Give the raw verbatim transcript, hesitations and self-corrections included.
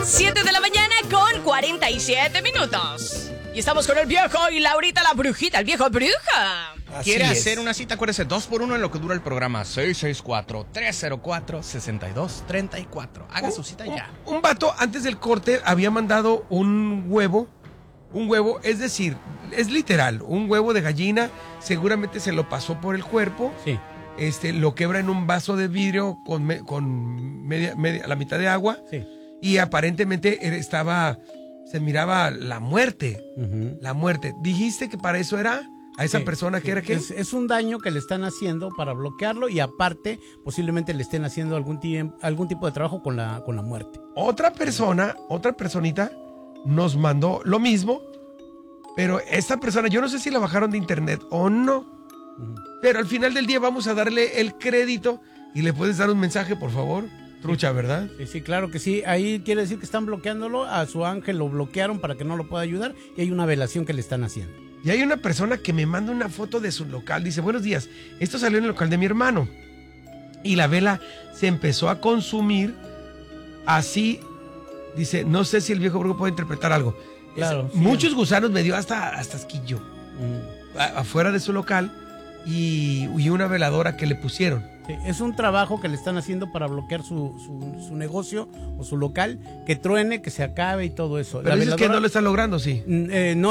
siete de la mañana con cuarenta y siete minutos. Y estamos con el viejo y Laurita la brujita, el viejo bruja. Así ¿Quiere es. hacer una cita? Acuérdese, dos por uno en lo que dura el programa. seis seis cuatro, tres cero cuatro, seis dos tres cuatro. Haga un, su cita un, ya. Un vato antes del corte había mandado un huevo. Un huevo, es decir, es literal, un huevo de gallina. Seguramente se lo pasó por el cuerpo. Sí. Este, lo quebra en un vaso de vidrio con, me, con media, media, la mitad de agua. Sí. Y aparentemente estaba, se miraba la muerte, uh-huh. la muerte. ¿Dijiste que para eso era? ¿A esa sí, persona sí. que era qué? Es, es un daño que le están haciendo para bloquearlo y aparte posiblemente le estén haciendo algún, tiemp, algún tipo de trabajo con la, con la muerte. Otra persona, otra personita nos mandó lo mismo, pero esta persona, yo no sé si la bajaron de internet o no, uh-huh. pero al final del día vamos a darle el crédito y le puedes dar un mensaje, por favor. Trucha, ¿verdad? Sí, sí, claro que sí. Ahí quiere decir que están bloqueándolo. A su ángel lo bloquearon para que no lo pueda ayudar y hay una velación que le están haciendo. Y hay una persona que me manda una foto de su local. Dice, buenos días, esto salió en el local de mi hermano. Y la vela se empezó a consumir así. Dice, no sé si el viejo brujo puede interpretar algo. Claro. Es, sí, muchos sí. gusanos me dio hasta, hasta asquillo. Mm. A, afuera de su local y, y una veladora que le pusieron. Sí, es un trabajo que le están haciendo para bloquear su, su, su negocio o su local, que truene, que se acabe y todo eso. Pero la dices veladora, que no lo están logrando, sí. Eh, no